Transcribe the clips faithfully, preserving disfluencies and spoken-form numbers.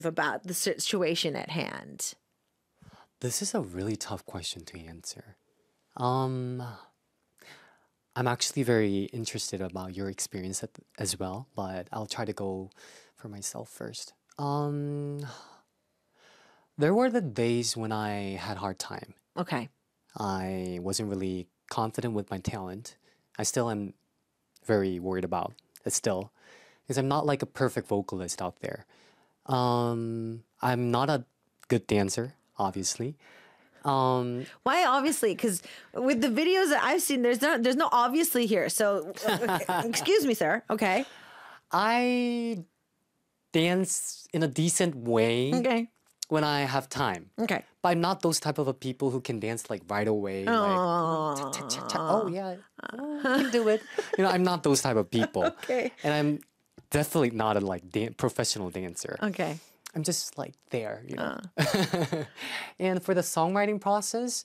about the situation at hand? This is a really tough question to answer. Um, I'm actually very interested about your experience at, as well, but I'll try to go for myself first. Um, there were the days when I had hard time. Okay. I wasn't really confident with my talent. I still am very worried about it still, because I'm not like a perfect vocalist out there. Um, I'm not a good dancer, obviously. Um, Why obviously? Because with the videos that I've seen, there's no there's no obviously here. So uh, excuse me, sir. Okay. I dance in a decent way Okay. when I have time. Okay. But I'm not those type of a people who can dance like right away. Like, Oh, cha, cha, cha, oh yeah, oh, I can do it. You know, I'm not those type of people. Okay. And I'm definitely not a like dan- professional dancer. Okay. I'm just like there, you know. Uh. And for the songwriting process,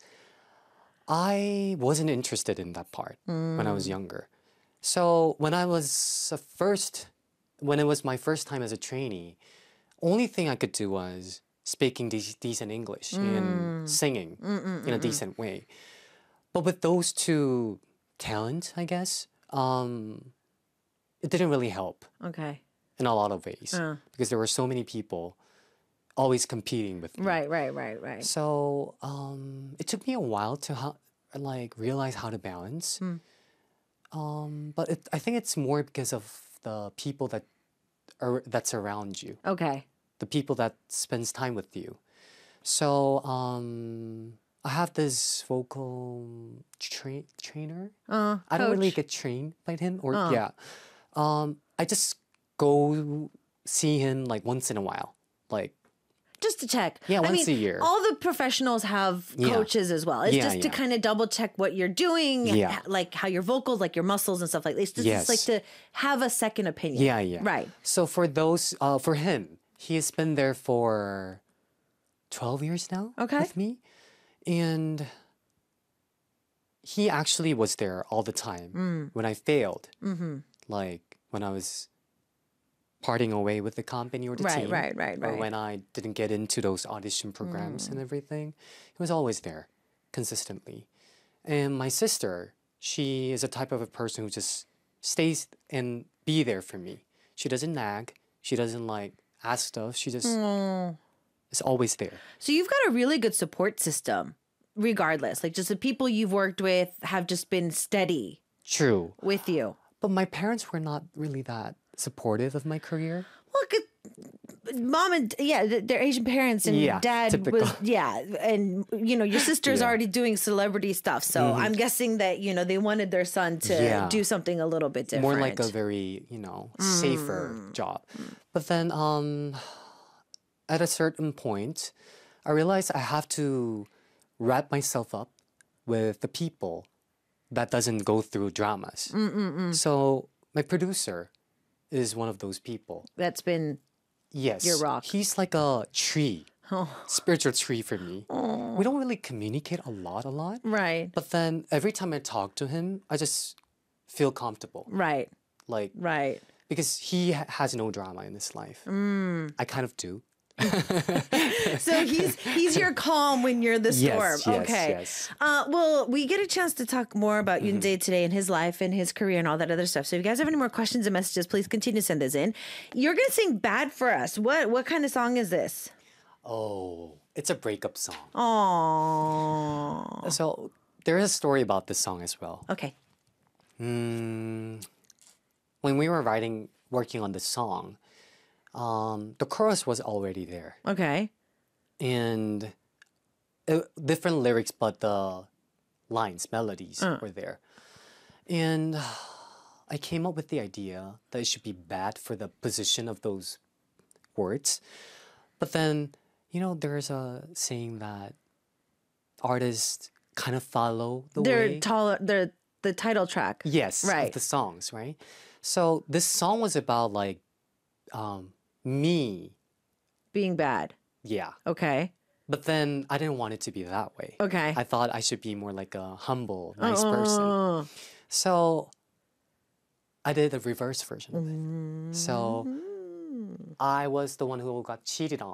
I wasn't interested in that part mm. when I was younger. So when I was a first, when it was my first time as a trainee, only thing I could do was speaking de- decent English mm. and singing Mm-mm-mm-mm. in a decent way. But with those two talents, I guess, um, it didn't really help. Okay. In a lot of ways, uh. because there were so many people always competing with me. Right, right, right, right. So um, it took me a while to ha- like realize how to balance. Mm. Um, but it, I think it's more because of the people that are that surround you. Okay. The people that spends time with you. So um, I have this vocal tra- trainer. Uh, I don't coach. really get trained by him, or uh. yeah. Um, I just go see him like once in a while, like just to check. Yeah, once I mean, a year. All the professionals have yeah. coaches as well. It's yeah, just yeah. to kind of double check what you're doing, yeah. like how your vocals, like your muscles and stuff like this. It's just yes. like to have a second opinion. Yeah, yeah. Right. So for those, uh, for him, he has been there for twelve years now. Okay. With me, and he actually was there all the time mm. when I failed. Mm-hmm. Like when I was parting away with the company or the right, team. Right, right, right, Or when I didn't get into those audition programs mm. and everything. He was always there, consistently. And my sister, she is a type of a person who just stays and be there for me. She doesn't nag. She doesn't like ask stuff. She just mm. is always there. So you've got a really good support system, regardless. Like just the people you've worked with have just been steady. True. With you. But my parents were not really that supportive of my career. Well, good. Mom and yeah, they're Asian parents, and yeah, dad typical. was yeah, and you know your sister's yeah. already doing celebrity stuff, so mm-hmm. I'm guessing that you know they wanted their son to yeah. do something a little bit different, more like a very you know safer mm. job. Mm. But then, um, at a certain point, I realized I have to wrap myself up with the people that doesn't go through dramas. Mm-mm-mm. So my producer is one of those people. That's been yes, your rock. He's like a tree, oh. spiritual tree for me. Oh. We don't really communicate a lot, a lot. Right. But then every time I talk to him, I just feel comfortable. Right. Like right. Because he ha- has no drama in his life. Mm. I kind of do. So he's he's your calm when you're the storm. Yes, yes, okay. Yes. Uh, well, we get a chance to talk more about mm-hmm. Yoonjae today and his life and his career and all that other stuff. So if you guys have any more questions and messages, please continue to send those in. You're gonna sing "Bad" for us. What what kind of song is this? Oh, it's a breakup song. Aww. So there is a story about this song as well. Okay. Mm, when we were writing, working on this song. Um, the chorus was already there. Okay. And uh, different lyrics, but the lines, melodies uh. were there. And uh, I came up with the idea that it should be bad for the position of those words. But then, you know, there's a saying that artists kind of follow the they're way. Taller, they're the title track. Yes. Right. Of the songs, right? So this song was about like, um, me being bad. Yeah. Okay. But then I didn't want it to be that way. Okay. I thought I should be more like a humble, nice oh. person. So I did the reverse version of it. Mm-hmm. So I was the one who got cheated on.